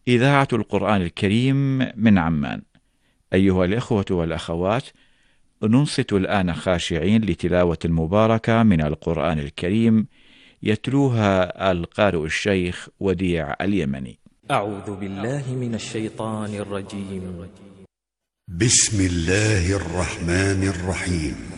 إذاعة القرآن الكريم من عمان. أيها الإخوة والأخوات، ننصت الآن خاشعين لتلاوة المباركة من القرآن الكريم، يتلوها القارئ الشيخ وديع اليمني. أعوذ بالله من الشيطان الرجيم. بسم الله الرحمن الرحيم.